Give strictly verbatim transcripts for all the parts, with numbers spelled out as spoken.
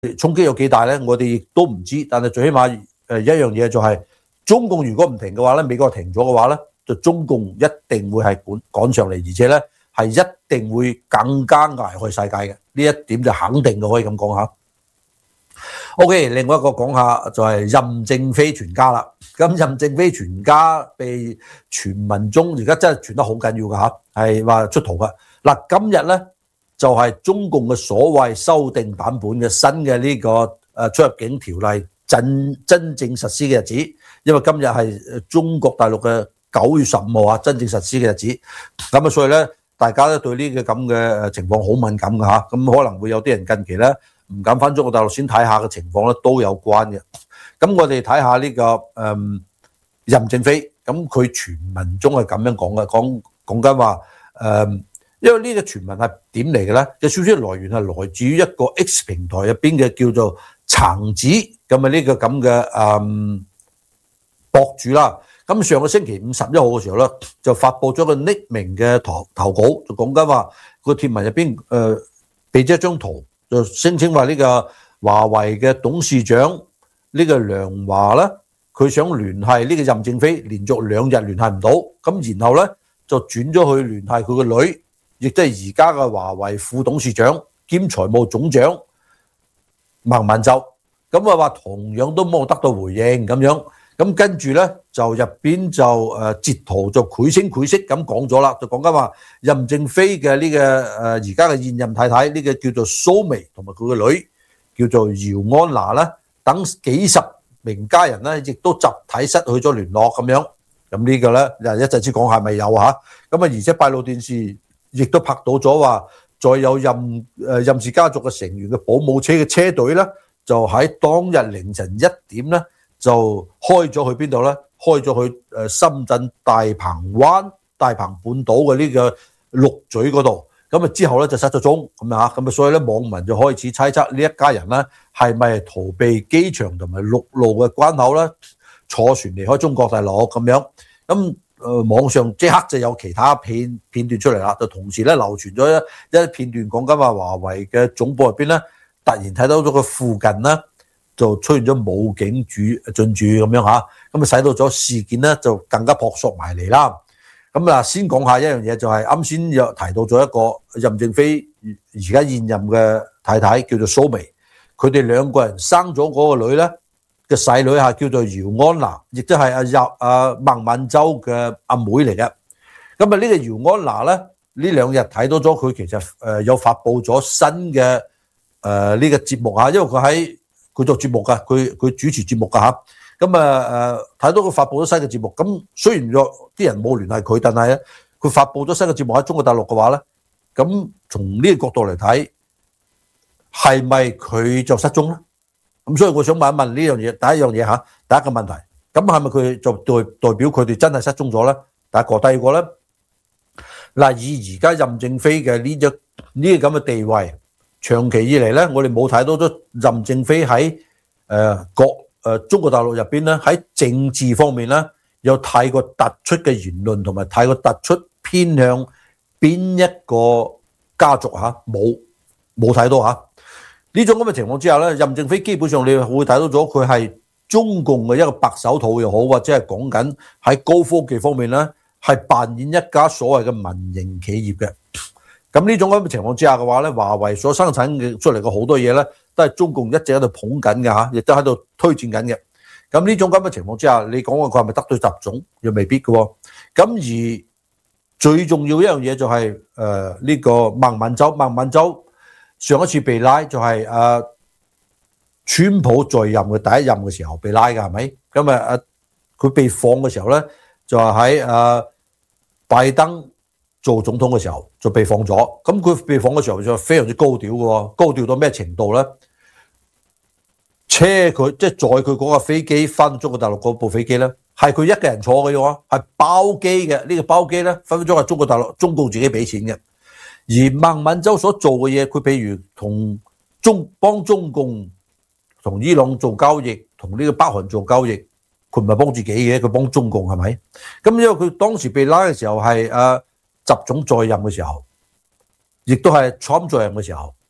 衝擊有幾大咧？我哋亦都唔知，但係最起碼誒一樣嘢就係、是、中共如果唔停嘅話咧，美國停咗嘅話咧，就中共一定會係趕趕上嚟，而且咧係一定會更加危害世界嘅，呢一點就肯定嘅，可以咁講下。OK， 另外一個講下就係任正非全家啦。咁任正非全家被傳聞中而家真係傳得好緊要㗎嚇，係話出逃㗎。嗱，今日咧就係、是、中共嘅所謂修訂版本嘅新嘅呢個誒出入境條例真真正實施嘅日子，因為今日係中國大陸嘅九月十五號啊，真正實施嘅日子。咁啊，所以咧大家咧對呢個咁嘅情況好敏感㗎嚇，咁可能會有啲人近期咧唔敢返中國大陸先睇下嘅情況咧都有關嘅。咁我哋睇下呢個誒、嗯、任正非，咁佢傳聞中係咁樣講嘅，講講緊話誒，因為呢個傳聞係點嚟嘅咧？嘅消息來源係來自於一個 X 平台入邊嘅叫做橙子咁啊呢個咁嘅誒博主啦。咁上個星期五十一號嘅時候咧，就發布咗個匿名嘅投投稿，就講緊話個貼文入邊誒俾咗一張圖，就聲稱話呢個華為嘅董事長。呢個梁華咧，佢想聯繫呢個任正非，連續兩日聯繫唔到，咁然後咧就轉咗去聯繫佢個女，亦都係而家嘅華為副董事長兼財務總長孟晚舟，咁啊話同樣都冇得到回應咁樣，咁跟住咧就入邊就誒截圖就繪聲繪色咁講咗啦，就講緊話任正非嘅呢個誒而家嘅現任太太呢個叫做蘇眉同埋佢個女叫做姚安娜啦。等幾十名家人咧，亦都集體失去咗聯絡咁樣。咁呢個咧，一陣先講係咪有嚇？咁啊，而且閉路電視亦都拍到咗話，再有任誒任氏家族嘅成員嘅保姆車嘅車隊咧，就喺當日凌晨一點咧，就開咗去邊度咧？開咗去誒深圳大鵬灣、大鵬半島嘅呢個鹿嘴嗰度。咁啊之後咧就失咗蹤咁啊，咁啊所以咧網民就開始猜測呢一家人咧係咪逃避機場同埋陸路嘅關口咧，坐船離開中國大陸咁樣。咁誒網上即刻就有其他片片段出嚟啦，就同時咧流傳咗一一片段講緊話華為嘅總部入邊咧，突然睇到咗個附近咧就出現咗武警駐進駐咁樣嚇，咁啊使到咗事件咧就更加撲朔迷離啦。咁啊，先講下一樣嘢，就係啱先有提到咗一個任正非而家現任嘅太太叫做蘇眉，佢哋兩個人生咗嗰個女咧嘅細女係叫做姚安娜，亦都係阿入阿孟晚舟嘅阿妹嚟嘅。咁啊，呢個姚安娜咧呢兩日睇到咗佢其實誒有發布咗新嘅誒呢個節目啊，因為佢喺佢做節目噶，佢佢主持節目噶嚇。咁啊誒睇到佢發布咗新嘅節目，咁雖然有啲人冇聯繫佢，但係咧佢發布咗新嘅節目喺中國大陸嘅話咧，咁從呢個角度嚟睇，係咪佢就失蹤咧？咁所以我想問一問呢樣嘢，第一樣嘢嚇，第一個問題，咁係咪佢就代代表佢哋真係失蹤咗咧？第一個，第二個咧，嗱以而家任正非嘅呢隻呢個咁嘅地位，長期以嚟咧，我哋冇睇到咗任正非喺誒國。誒、呃、中國大陸入邊咧喺政治方面咧有太過突出嘅言論，同埋太過突出偏向邊一個家族嚇，冇冇睇到嚇。呢種咁嘅情況之下咧，任正非基本上你會睇到咗佢係中共嘅一個白手套又好，或者係講緊喺高科技方面咧係扮演一家所謂嘅民營企業嘅。咁呢種咁嘅情況之下嘅話咧，華為所生產嘅出嚟嘅好多嘢咧，都係中共一直喺度捧緊嘅嚇，亦都喺度推薦緊嘅。咁呢種咁嘅情況之下，你講話佢係咪得罪習總，又未必嘅喎。咁而最重要一樣嘢就係誒呢個孟晚舟，孟晚舟上一次被拉就係誒川普在任嘅第一任嘅時候被拉嘅係咪？咁啊誒佢被放嘅時候咧，就係喺誒拜登做總統嘅時候就被放咗，咁佢被放嘅時候就非常之高調嘅喎，高調到咩程度咧？車佢即係載佢嗰架飛機翻中國大陸嗰部飛機咧，係佢一個人坐嘅喎，係包機嘅。呢個包機咧分分鐘係中國大陸中共自己俾錢嘅。而孟晚舟所做嘅嘢，佢譬如同中幫中共同伊朗做交易，同呢個北韓做交易，佢唔係幫自己嘅，佢幫中共係咪？咁因為佢當時被拉嘅時候係誒習總在任嘅時候，亦都係 Trump 在任嘅時候。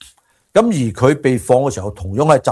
咁而佢被放嘅時候，同樣係集